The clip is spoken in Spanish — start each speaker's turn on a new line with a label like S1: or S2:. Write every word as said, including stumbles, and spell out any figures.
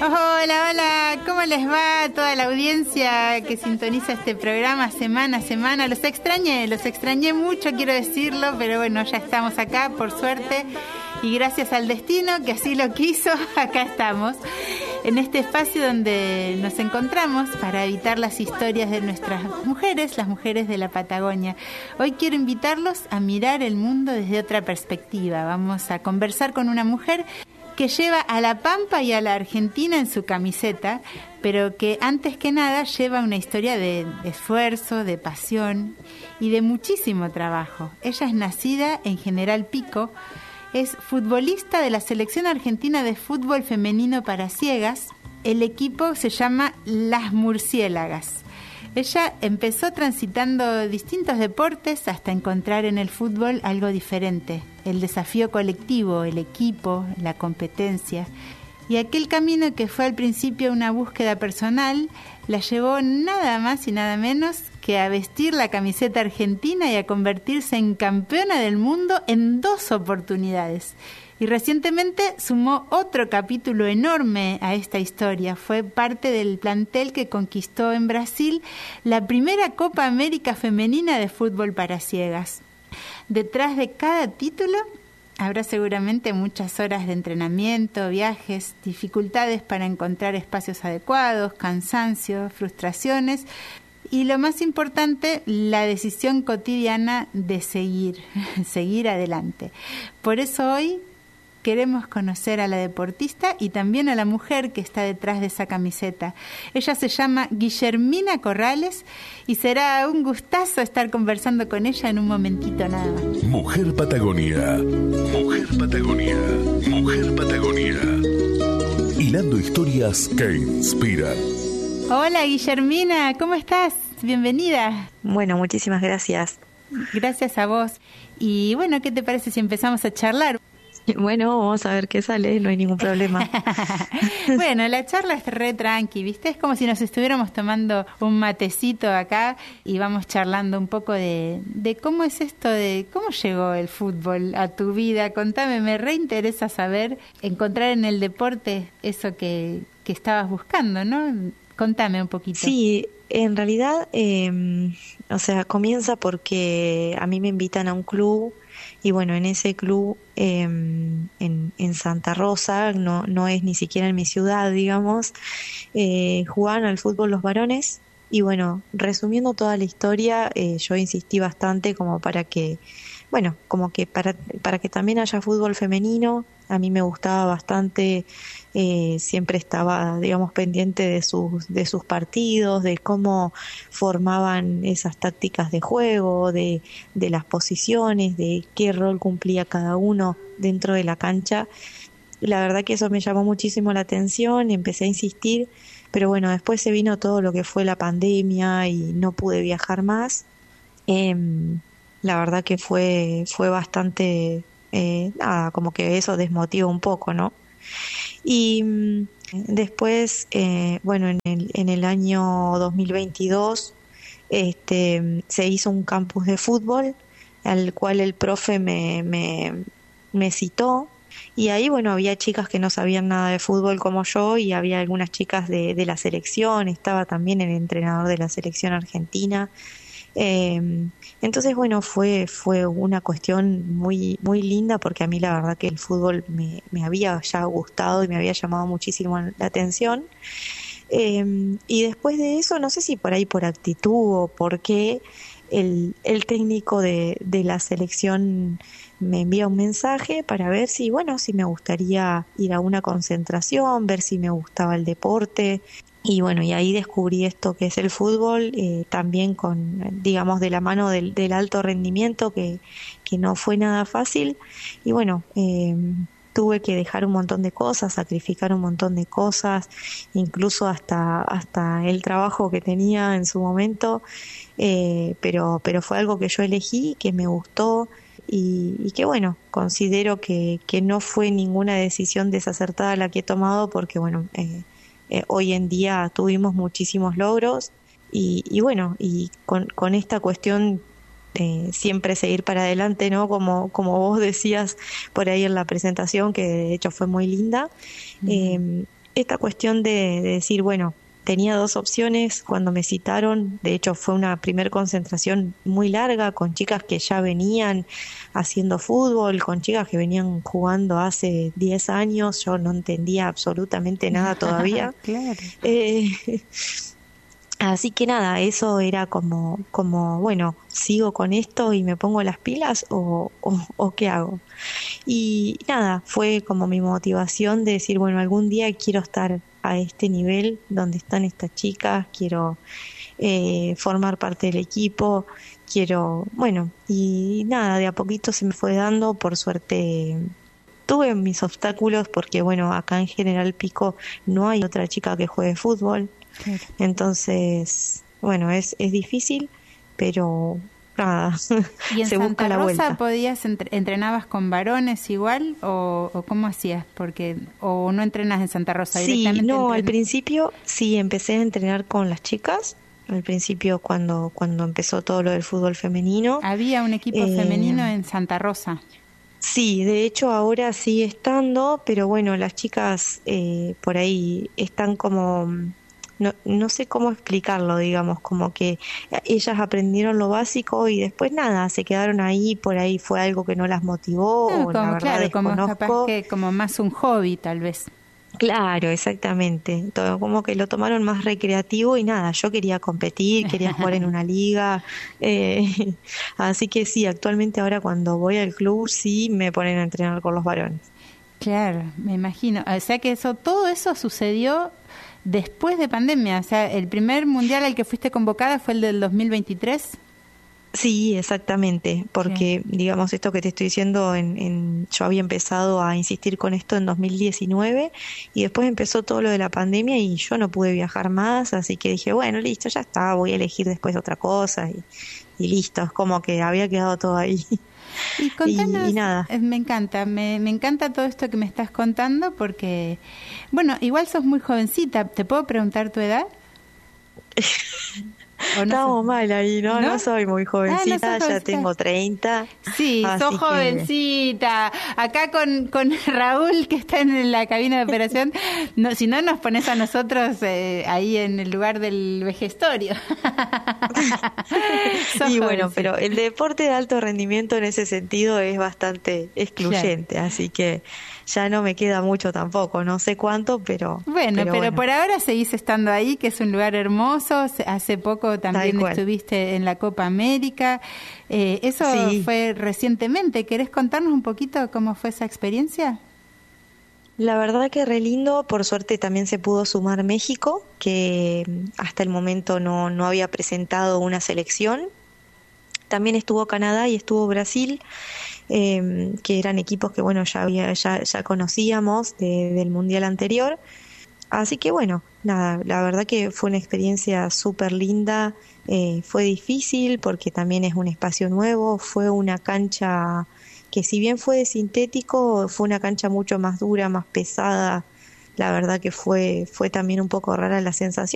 S1: Hola, hola, ¿cómo les va a toda la audiencia que sintoniza este programa semana a semana? Los extrañé, los extrañé mucho, quiero decirlo, pero bueno, ya estamos acá, por suerte, y gracias al destino que así lo quiso, acá estamos, en este espacio donde nos encontramos para evitar las historias de nuestras mujeres, las mujeres de la Patagonia. Hoy quiero invitarlos a mirar el mundo desde otra perspectiva. Vamos a conversar con una mujer que lleva a la Pampa y a la Argentina en su camiseta, pero que antes que nada lleva una historia de esfuerzo, de pasión y de muchísimo trabajo. Ella es nacida en General Pico, es futbolista de la selección argentina de fútbol femenino para ciegas. El equipo se llama Las Murciélagas. Ella empezó transitando distintos deportes hasta encontrar en el fútbol algo diferente, el desafío colectivo, el equipo, la competencia. Y aquel camino que fue al principio una búsqueda personal, la llevó nada más y nada menos que a vestir la camiseta argentina y a convertirse en campeona del mundo en dos oportunidades. Y recientemente sumó otro capítulo enorme a esta historia. Fue parte del plantel que conquistó en Brasil la primera Copa América Femenina de fútbol para ciegas. Detrás de cada título habrá seguramente muchas horas de entrenamiento, viajes, dificultades para encontrar espacios adecuados, cansancio, frustraciones y lo más importante, la decisión cotidiana de seguir, seguir adelante. Por eso hoy queremos conocer a la deportista y también a la mujer que está detrás de esa camiseta. Ella se llama Guillermina Corrales y será un gustazo estar conversando con ella en un momentito nada más.
S2: Mujer Patagonia, Mujer Patagonia, Mujer Patagonia. Hilando historias que inspiran.
S1: Hola Guillermina, ¿cómo estás? Bienvenida.
S3: Bueno, muchísimas gracias.
S1: Gracias a vos. Y bueno, ¿qué te parece si empezamos a charlar?
S3: Bueno, vamos a ver qué sale, no hay ningún problema.
S1: Bueno, la charla es re tranqui, ¿viste? Es como si nos estuviéramos tomando un matecito acá y vamos charlando un poco de, de cómo es esto, de cómo llegó el fútbol a tu vida. Contame, me reinteresa saber, encontrar en el deporte eso que, que estabas buscando, ¿no? Contame un poquito.
S3: Sí, en realidad, eh, o sea, comienza porque a mí me invitan a un club. Y bueno, en ese club eh, en, en Santa Rosa, no, no es ni siquiera en mi ciudad, digamos, eh, jugaban al fútbol los varones. Y bueno, resumiendo toda la historia, eh, yo insistí bastante como para que, bueno, como que para, para que también haya fútbol femenino. A mí me gustaba bastante, eh, siempre estaba, digamos, pendiente de sus, de sus partidos, de cómo formaban esas tácticas de juego, de, de las posiciones, de qué rol cumplía cada uno dentro de la cancha. La verdad que eso me llamó muchísimo la atención, empecé a insistir, pero bueno, después se vino todo lo que fue la pandemia y no pude viajar más. Eh, la verdad que fue, fue bastante... Eh, nada, como que eso desmotiva un poco, ¿no? Y mmm, después, eh, bueno, en el, en el año dos mil veintidós este, se hizo un campus de fútbol al cual el profe me, me, me citó y ahí, bueno, había chicas que no sabían nada de fútbol como yo y había algunas chicas de, de la selección, estaba también el entrenador de la selección argentina. Eh, entonces bueno, fue fue una cuestión muy muy linda porque a mí la verdad que el fútbol me, me había ya gustado y me había llamado muchísimo la atención. Eh, y después de eso, no sé si por ahí por actitud o por qué, el, el técnico de, de la selección me envía un mensaje para ver si, bueno, si me gustaría ir a una concentración, ver si me gustaba el deporte. Y bueno, y ahí descubrí esto que es el fútbol, eh, también con, digamos, de la mano del, del alto rendimiento, que, que no fue nada fácil. Y bueno, eh, tuve que dejar un montón de cosas, sacrificar un montón de cosas, incluso hasta, hasta el trabajo que tenía en su momento, eh, pero, pero fue algo que yo elegí, que me gustó. Y, y que bueno, considero que, que no fue ninguna decisión desacertada la que he tomado, porque bueno, eh, Eh, hoy en día tuvimos muchísimos logros y, y bueno, y con, con esta cuestión de siempre seguir para adelante, ¿no? Como, como vos decías por ahí en la presentación, que de hecho fue muy linda. Uh-huh. Eh, esta cuestión de, de decir, bueno, tenía dos opciones cuando me citaron. De hecho, fue una primer concentración muy larga con chicas que ya venían haciendo fútbol, con chicas que venían jugando hace diez años. Yo no entendía absolutamente nada todavía.
S1: Claro.
S3: Eh, así que nada, eso era como, como bueno, ¿sigo con esto y me pongo las pilas o, o, o qué hago? Y nada, fue como mi motivación de decir, bueno, algún día quiero estar a este nivel donde están estas chicas, quiero eh, formar parte del equipo, quiero, bueno, y nada, de a poquito se me fue dando. Por suerte tuve mis obstáculos porque, bueno, acá en General Pico no hay otra chica que juegue fútbol,
S1: Claro.
S3: entonces, bueno, es, es difícil, pero nada,
S1: ¿Y en
S3: se busca
S1: Santa
S3: la
S1: Rosa
S3: vuelta.
S1: podías entre- entrenabas con varones igual o, o cómo hacías? Porque o no entrenas en Santa Rosa
S3: Sí,
S1: directamente.
S3: no, al
S1: entrenas-
S3: principio sí empecé a entrenar con las chicas, al principio cuando, cuando empezó todo lo del fútbol femenino.
S1: Había un equipo
S3: Eh,
S1: femenino en Santa Rosa.
S3: Sí, de hecho ahora sigue estando, pero bueno, las chicas eh, por ahí están como, no, no sé cómo explicarlo, digamos, como que ellas aprendieron lo básico y después nada, se quedaron ahí, por ahí fue algo que no las motivó
S1: No,
S3: o la
S1: como
S3: verdad
S1: claro, como capaz
S3: desconozco.
S1: que como más un hobby tal vez.
S3: Claro, exactamente. Todo como que lo tomaron más recreativo y nada, yo quería competir, quería jugar en una liga, eh, así que sí, actualmente ahora cuando voy al club sí me ponen a entrenar con los varones.
S1: Claro, me imagino. O sea que eso, todo eso sucedió después de pandemia. O sea, el primer mundial al que fuiste convocada fue el del dos mil veintitrés.
S3: Sí, exactamente, porque digamos esto que te estoy diciendo, en, en, yo había empezado a insistir con esto en dos mil diecinueve y después empezó todo lo de la pandemia y yo no pude viajar más, así que dije, bueno, listo, ya está, voy a elegir después otra cosa y, y listo, es como que había quedado todo ahí.
S1: Y contanos,
S3: y, y nada.
S1: eh, me encanta, me, me encanta todo esto que me estás contando porque, bueno, igual sos muy jovencita. ¿Te puedo preguntar tu edad? ¿O no
S3: Estamos
S1: sos-
S3: mal ahí, ¿no?
S1: ¿No?
S3: No soy muy jovencita,
S1: Ah, no sos
S3: ya
S1: jovencita.
S3: tengo treinta.
S1: Sí,
S3: así
S1: sos
S3: que-
S1: jovencita. Acá con, con Raúl, que está en la cabina de operación, no, si no nos pones a nosotros eh, ahí en el lugar del vejestorio. Sos
S3: Y bueno,
S1: jovencita.
S3: pero el deporte de alto rendimiento en ese sentido es bastante excluyente, así que ya no me queda mucho tampoco, no sé cuánto, pero
S1: Bueno, pero,
S3: bueno.
S1: por ahora seguís estando ahí, que es un lugar hermoso. Se- Hace poco también
S3: Tal cual.
S1: estuviste en la Copa América. Eh, eso
S3: Sí.
S1: fue recientemente. ¿Querés contarnos un poquito cómo fue esa experiencia?
S3: La verdad que re lindo, por suerte también se pudo sumar México, que mm, hasta el momento no, no había presentado una selección. También estuvo Canadá y estuvo Brasil, eh, que eran equipos que bueno ya había, ya, ya conocíamos de- del mundial anterior. Así que bueno, nada, la verdad que fue una experiencia súper linda. Eh, fue difícil porque también es un espacio nuevo, fue una cancha que si bien fue de sintético, fue una cancha mucho más dura, más pesada. La verdad que fue, fue también un poco rara la sensación.